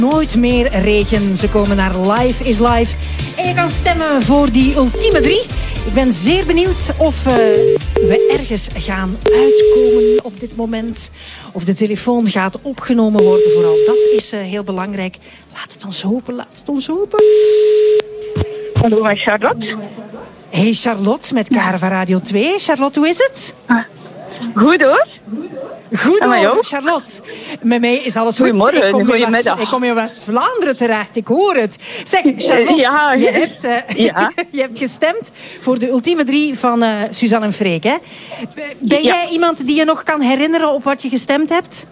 Nooit meer regen. Ze komen naar Live is Live. En je kan stemmen voor die ultieme 3. Ik ben zeer benieuwd of we ergens gaan uitkomen op dit moment. Of de telefoon gaat opgenomen worden. Vooral dat is heel belangrijk. Laat het ons hopen, laat het ons hopen. Hallo, met Charlotte. Hey Charlotte, met Karen van Radio 2. Charlotte, hoe is het? Goed hoor. Goed En hoor, Charlotte. Met mij is alles goed. Goedemorgen, goedemiddag. Ik kom in West-Vlaanderen terecht, ik hoor het. Zeg, Charlotte, je hebt gestemd voor de ultieme 3 van Suzanne en Freek, hè? Ben jij iemand die je nog kan herinneren op wat je gestemd hebt?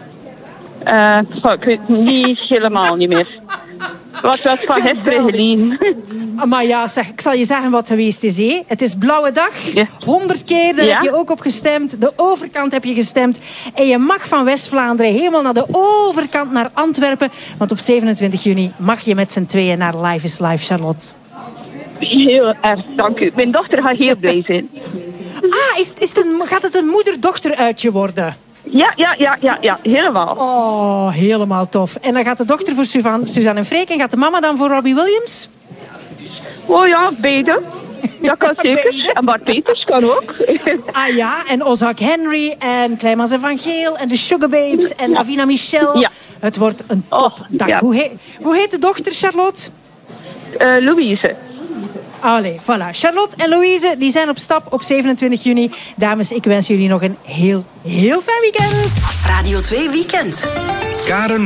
Ik weet niet helemaal niet meer. Wat was van gisteren geleden? Maar ja, zeg, ik zal je zeggen wat geweest is. Hé. Het is Blauwe Dag. 100 keer, daar heb je ook op gestemd. De overkant heb je gestemd. En je mag van West-Vlaanderen helemaal naar de overkant naar Antwerpen. Want op 27 juni mag je met z'n tweeën naar Live is Live, Charlotte. Heel erg, dank u. Mijn dochter gaat heel blij zijn. Gaat het een moeder-dochter uitje worden? Ja, helemaal. Oh, helemaal tof. En dan gaat de dochter voor Suzanne en Freek en gaat de mama dan voor Robbie Williams? Oh ja, beide. Dat kan zeker. En Bart Peters kan ook. Ah ja, en Ozak Henry en Kleimans en Van Geel en de Sugar Babes en Davina Michel. Ja. Het wordt een topdag. Ja. Hoe heet de dochter, Charlotte? Louise. Allee, voilà. Charlotte en Louise, die zijn op stap op 27 juni. Dames, ik wens jullie nog een heel, heel fijn weekend. Radio 2 Weekend. Karen